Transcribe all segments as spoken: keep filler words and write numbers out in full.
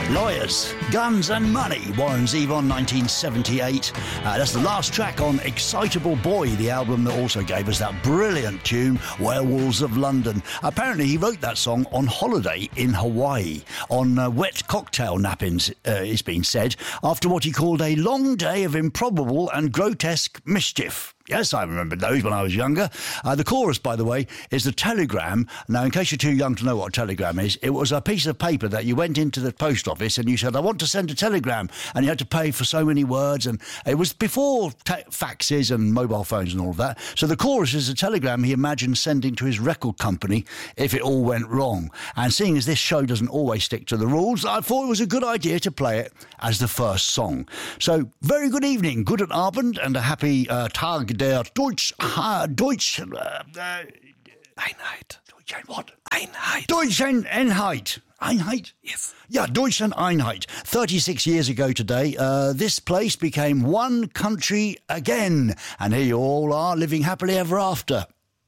Lawyers, Guns and Money, Warren Zevon, nineteen seventy-eight. Uh, that's the last track on Excitable Boy, the album that also gave us that brilliant tune, Werewolves of London. Apparently he wrote that song on holiday in Hawaii, on uh, wet cocktail nappings, uh, it's been said, after what he called a long day of improbable and grotesque mischief. Yes, I remember those when I was younger. Uh, the chorus, by the way, is the telegram. Now, in case you're too young to know what a telegram is, it was a piece of paper that you went into the post office and you said, I want to send a telegram. And you had to pay for so many words. And it was before ta- faxes and mobile phones and all of that. So the chorus is a telegram he imagined sending to his record company if it all went wrong. And seeing as this show doesn't always stick to the rules, I thought it was a good idea to play it as the first song. So, very good evening, Guten Abend, and a happy uh, Tag der Deutsch, uh, Deutsch, uh, uh, Einheit. Deutsch, what? Einheit. Deutschen Einheit. Einheit? Yes. Yeah, Deutschen Einheit. thirty-six years ago today, uh, this place became one country again. And here you all are, living happily ever after.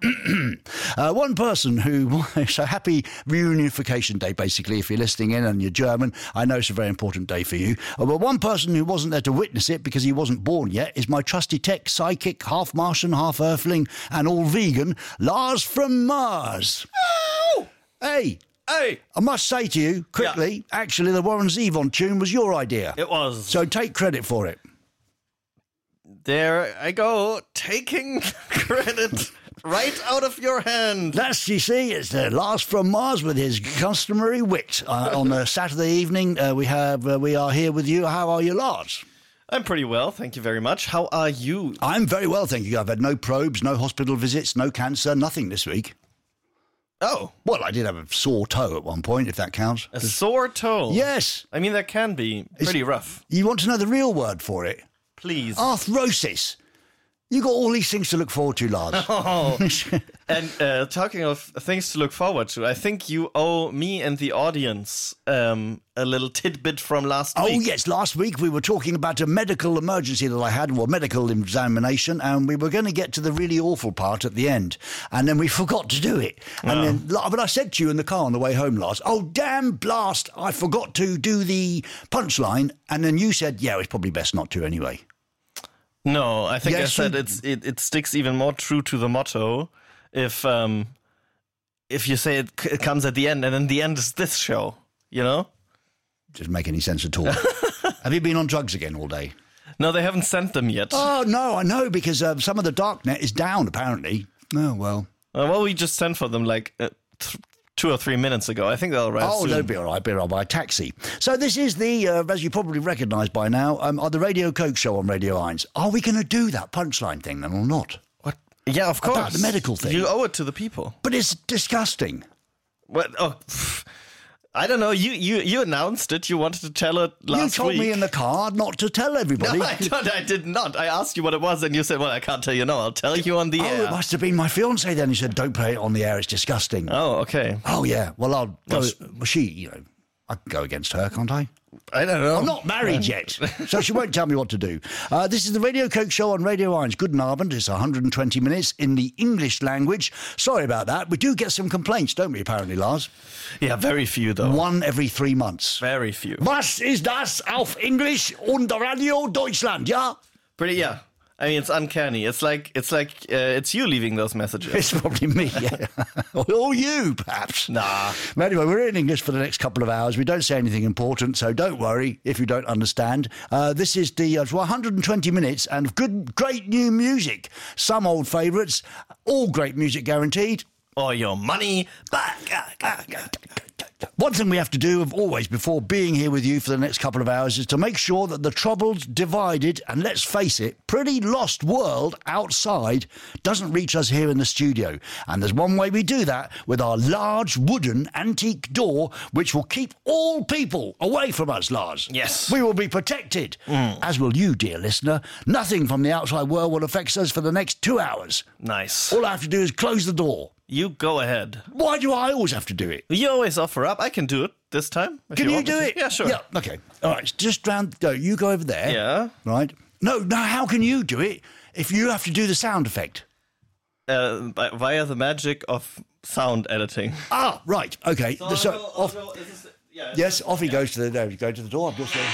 uh, one person who, so happy reunification day, basically, if you're listening in and you're German. I know it's a very important day for you. Uh, but one person who wasn't there to witness it because he wasn't born yet is my trusty tech psychic, half Martian, half Earthling, and all vegan, Lars from Mars. Oh! Hey! Hey! I must say to you, quickly, yeah. actually, the Warren Zevon tune was your idea. It was. So take credit for it. There I go, taking credit right out of your hand. That's, you see, it's the Lars from Mars with his customary wit. Uh, on a Saturday evening, uh, we have uh, we are here with you. How are you, Lars? I'm pretty well, thank you very much. How are you? I'm very well, thank you. I've had no probes, no hospital visits, no cancer, nothing this week. Oh. Well, I did have a sore toe at one point, if that counts. A sore toe? Yes. I mean, that can be pretty it's, rough. You want to know the real word for it? Please. Arthrosis. You got all these things to look forward to, Lars. Oh. And uh, talking of things to look forward to, I think you owe me and the audience um, a little tidbit from last oh, week. Oh, yes. Last week we were talking about a medical emergency that I had, or medical examination, and we were going to get to the really awful part at the end. And then we forgot to do it. And oh. then, but I said to you in the car on the way home, Lars, oh, damn blast, I forgot to do the punchline. And then you said, yeah, it's probably best not to anyway. No, I think yes, I said you... it's it, it sticks even more true to the motto if um if you say it, c- it comes at the end and then the end is this show, you know? Doesn't make any sense at all. Have you been on drugs again all day? No, they haven't sent them yet. Oh, no, I know, because uh, some of the darknet is down, apparently. Oh, well. Uh, well, we just sent for them like uh, th- two or three minutes ago. I think they'll arrive Oh, soon. they'll be all right. Be all right by taxi. So this is the, uh, as you probably recognise by now, um, the Radio Coke show on Radio Eins. Are we going to do that punchline thing then or not? What? Yeah, of course. About the medical thing. You owe it to the people. But it's disgusting. What? Oh, pff, I don't know. You, you you announced it. You wanted to tell it last week. You told week. me in the car not to tell everybody. No, I, don't, I did not. I asked you what it was, and you said, well, I can't tell you now. I'll tell you on the oh, air. Oh, it must have been my fiancée then. He said, don't play it on the air. It's disgusting. Oh, okay. Oh, yeah. Well, I'll Well, go. Well, she, you know, I can go against her, can't I? I don't know. I'm not married yet, so she won't tell me what to do. Uh, this is the Radio Coke show on Radio Eins. Guten Abend. It's one hundred twenty minutes in the English language. Sorry about that. We do get some complaints, don't we, apparently, Lars? Yeah, very few, though. One every three months. Very few. Was ist das auf Englisch und Radio Deutschland, ja? Pretty, yeah. I mean, it's uncanny. It's like it's like uh, it's you leaving those messages. It's probably me, yeah. Or you, perhaps. Nah. But anyway, we're in English for the next couple of hours. We don't say anything important, so don't worry if you don't understand. Uh, this is the uh, one hundred twenty minutes and good, great new music. Some old favourites, all great music guaranteed. Or your money back. One thing we have to do always before being here with you for the next couple of hours is to make sure that the troubled, divided, and let's face it, pretty lost world outside doesn't reach us here in the studio. And there's one way we do that with our large wooden antique door, which will keep all people away from us, Lars. Yes. We will be protected, mm. as will you, dear listener. Nothing from the outside world will affect us for the next two hours. Nice. All I have to do is close the door. You go ahead. Why do I always have to do it? You always offer up. I can do it this time. Can you, you do it? Yeah, sure. Yeah, okay. All right, just round. Go. You go over there. Yeah. Right. No, no. How can you do it if you have to do the sound effect? Uh, by, via the magic of sound editing. Ah, right. Okay. So, so I'll go, I'll off, go, is this, Yeah, yes, off he yeah. goes to the, there he goes to the door. I'm just saying.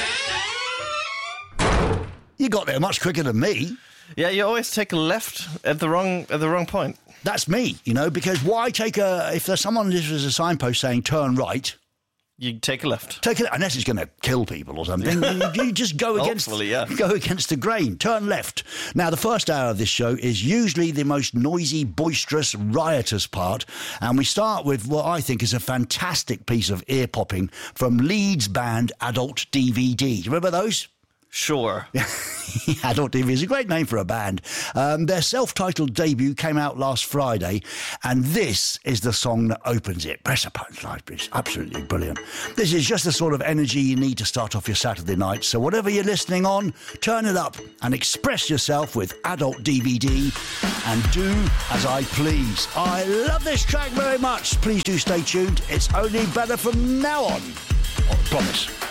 You got there much quicker than me. Yeah, you always take a left at the wrong at the wrong point. That's me, you know, because why take a, if there's someone, this is a signpost saying turn right, You take a left. take it, unless it's going to kill people or something, you, you just go against, Hopefully, yeah. go against the grain, turn left. Now, the first hour of this show is usually the most noisy, boisterous, riotous part, and we start with what I think is a fantastic piece of ear-popping from Leeds band Adult D V D. Do you remember those? Sure. Adult D V D is a great name for a band. Um, their self-titled debut came out last Friday, and this is the song that opens it. Press a button, it's absolutely brilliant. This is just the sort of energy you need to start off your Saturday night. So whatever you're listening on, turn it up and express yourself with Adult D V D and do as I please. I love this track very much. Please do stay tuned. It's only better from now on. I promise.